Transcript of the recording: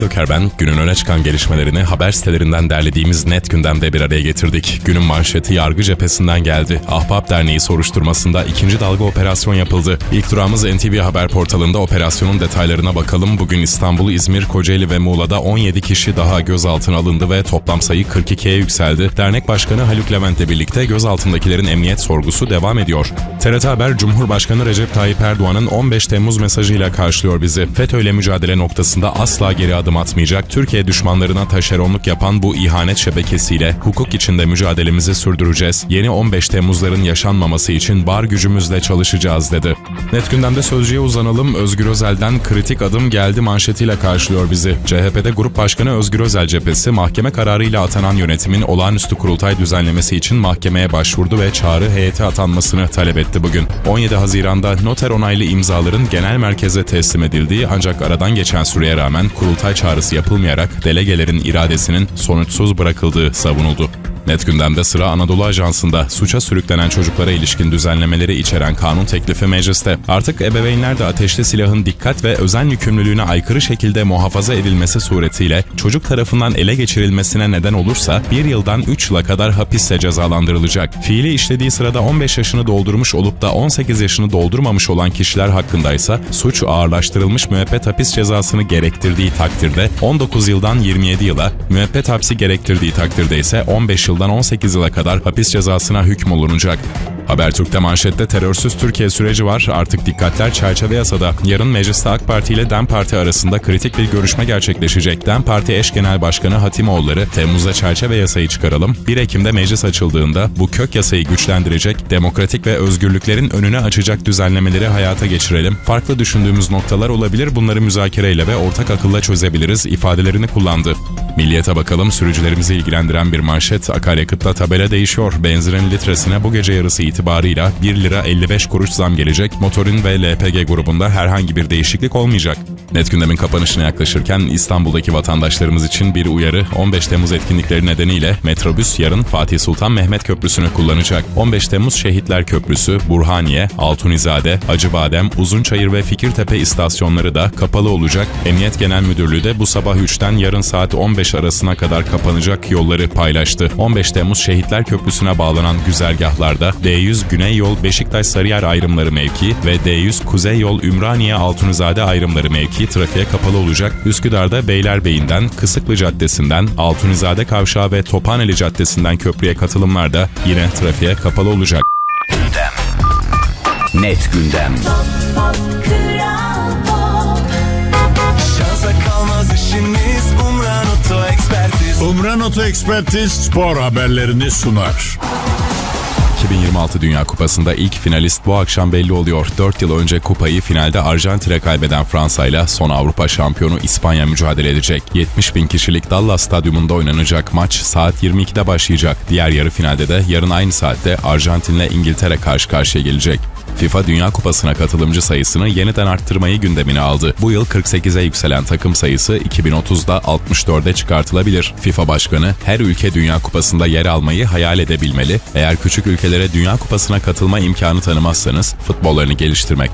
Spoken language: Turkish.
Öker ben, günün öne çıkan gelişmelerini haber sitelerinden derlediğimiz Net Gündem'de bir araya getirdik. Günün manşeti yargı cephesinden geldi. Ahbap Derneği soruşturmasında ikinci dalga operasyon yapıldı. İlk durağımız NTV Haber portalında operasyonun detaylarına bakalım. Bugün İstanbul, İzmir, Kocaeli ve Muğla'da 17 kişi daha gözaltına alındı ve toplam sayı 42'ye yükseldi. Dernek Başkanı Haluk Levent'le birlikte gözaltındakilerin emniyet sorgusu devam ediyor. TRT Haber, Cumhurbaşkanı Recep Tayyip Erdoğan'ın 15 Temmuz mesajıyla karşılıyor bizi. FETÖ'yle mücadele noktasında asla geri adım atmayacak, Türkiye düşmanlarına taşeronluk yapan bu ihanet şebekesiyle hukuk içinde mücadelemizi sürdüreceğiz. Yeni 15 Temmuzların yaşanmaması için var gücümüzle çalışacağız dedi. Net Gündem'de Sözcü'ye uzanalım. Özgür Özel'den kritik adım geldi manşetiyle karşılıyor bizi. CHP'de Grup Başkanı Özgür Özel cephesi mahkeme kararıyla atanan yönetimin olağanüstü kurultay düzenlemesi için mahkemeye başvurdu ve çağrı heyeti atanmasını talep etti bugün. 17 Haziran'da noter onaylı imzaların genel merkeze teslim edildiği ancak aradan geçen süreye rağmen kurultay çağrısı yapılmayarak delegelerin iradesinin sonuçsuz bırakıldığı savunuldu. Net Gündem'de sıra Anadolu Ajansı'nda suça sürüklenen çocuklara ilişkin düzenlemeleri içeren kanun teklifi mecliste. Artık ebeveynler de ateşli silahın dikkat ve özen yükümlülüğüne aykırı şekilde muhafaza edilmesi suretiyle çocuk tarafından ele geçirilmesine neden olursa 1 yıldan 3 yıla kadar hapiste cezalandırılacak. Fiili işlediği sırada 15 yaşını doldurmuş olup da 18 yaşını doldurmamış olan kişiler hakkındaysa suç ağırlaştırılmış müebbet hapis cezasını gerektirdiği takdirde 19 yıldan 27 yıla, müebbet hapsi gerektirdiği takdirde ise 15 yıldan 18 yıla kadar hapis cezasına hükmolunacak. Habertürk'te manşette terörsüz Türkiye süreci var. Artık dikkatler çerçeve yasada. Yarın mecliste AK Parti ile DEM Parti arasında kritik bir görüşme gerçekleşecek. DEM Parti eş genel başkanı Hatimoğulları, Temmuz'da çerçeve yasayı çıkaralım. 1 Ekim'de meclis açıldığında bu kök yasayı güçlendirecek, demokratik ve özgürlüklerin önünü açacak düzenlemeleri hayata geçirelim. Farklı düşündüğümüz noktalar olabilir. Bunları müzakereyle ve ortak akılla çözebiliriz ifadelerini kullandı. Milliyete bakalım. Sürücülerimizi ilgilendiren bir manşet. Akaryakıtta tabela değişiyor. Benzinin litresine bu gece yarısı itibarıyla 1 lira 55 kuruş zam gelecek. Motorin ve LPG grubunda herhangi bir değişiklik olmayacak. Net Gündem'in kapanışına yaklaşırken İstanbul'daki vatandaşlarımız için bir uyarı. 15 Temmuz etkinlikleri nedeniyle metrobüs yarın Fatih Sultan Mehmet Köprüsü'nü kullanacak. 15 Temmuz Şehitler Köprüsü, Burhaniye, Altunizade, Acıbadem, Uzunçayır ve Fikirtepe istasyonları da kapalı olacak. Emniyet Genel Müdürlüğü de bu sabah 3'ten yarın saat 15 arasına kadar kapanacak yolları paylaştı. 15 Temmuz Şehitler Köprüsü'ne bağlanan güzergahlarda D100 Güney Yol Beşiktaş-Sarıyer ayrımları mevki ve D100 Kuzey Yol Ümraniye-Altunizade ayrımları mevki trafiğe kapalı olacak. Üsküdar'da Beylerbeyi'nden, Kısıklı Caddesi'nden, Altunizade Kavşağı ve Tophaneli Caddesi'nden köprüye katılımlar da yine trafiğe kapalı olacak. Gündem. Net Gündem. Şansa kalmaz işimiz Umran Oto Ekspertiz. Umran Oto Ekspertiz spor haberlerini sunar. 2026 Dünya Kupası'nda ilk finalist bu akşam belli oluyor. 4 yıl önce kupayı finalde Arjantin'e kaybeden Fransa'yla son Avrupa şampiyonu İspanya mücadele edecek. 70.000 kişilik Dallas Stadyumunda oynanacak maç saat 22'de başlayacak. Diğer yarı finalde de yarın aynı saatte Arjantin'le İngiltere karşı karşıya gelecek. FIFA Dünya Kupası'na katılımcı sayısını yeniden arttırmayı gündemine aldı. Bu yıl 48'e yükselen takım sayısı 2030'da 64'e çıkartılabilir. FIFA Başkanı her ülke Dünya Kupası'nda yer almayı hayal edebilmeli. Eğer küçük ülkelere Dünya Kupası'na katılma imkanı tanımazsanız futbollarını geliştirmek